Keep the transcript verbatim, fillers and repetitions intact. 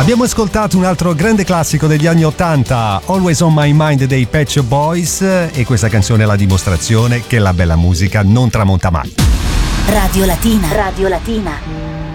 Abbiamo ascoltato un altro grande classico degli anni ottanta, Always on My Mind dei Pet Shop Boys, e questa canzone è la dimostrazione che la bella musica non tramonta mai. Radio Latina. Radio Latina.